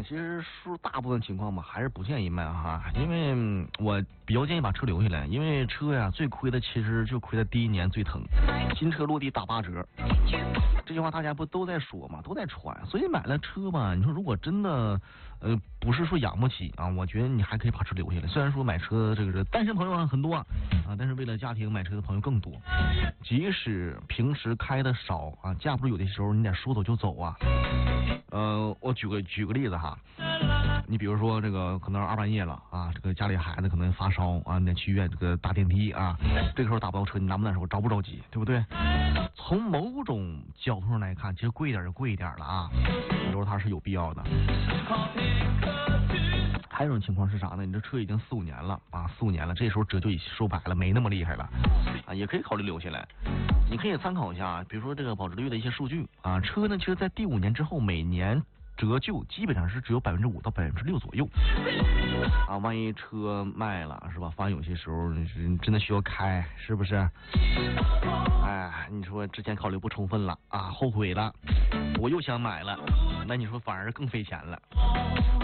其实说大部分情况吧，还是不建议卖哈，因为我比较建议把车留下来，因为车呀最亏的其实就亏在第一年最疼，新车落地打8折。这句话大家不都在说嘛，都在传，所以买了车吧，你说如果真的不是说养不起啊，我觉得你还可以把车留下来。虽然说买车这个单身朋友很多啊，但是为了家庭买车的朋友更多。即使平时开的少啊，架不住有的时候你得说走就走啊。我举个例子哈，你比如说这个可能2半夜了啊，这个家里孩子可能发烧啊，你得去医院这个搭电梯啊，这个时候打不到车，你难不难受？着不着急？对不对？从某种角度上来看，其实贵一点就贵一点了啊，有时候它是有必要的。还有一种情况是啥呢？你这车已经4、5年了啊，4、5年了，这时候折旧已说白了没那么厉害了啊，也可以考虑留下来。你可以参考一下，比如说这个保值率的一些数据啊，车呢，其实在第5年之后，每年折旧基本上是只有5%到6%左右啊。万一车卖了是吧？发现有些时候你真的需要开，是不是？哎，你说之前考虑不充分了啊，后悔了，我又想买了，那你说反而更费钱了。